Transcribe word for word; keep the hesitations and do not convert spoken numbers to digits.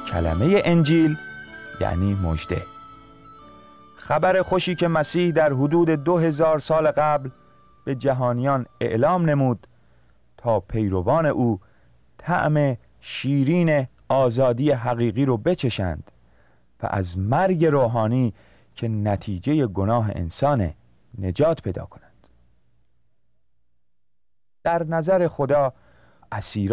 کلمه انجیل یعنی مژده. خبر خوشی که مسیح در حدود دو هزار سال قبل به جهانیان اعلام نمود تا پیروان او طعم شیرین آزادی حقیقی رو بچشند و از مرگ روحانی که نتیجه گناه انسان نجات پیدا کنند. در نظر خدا اسیران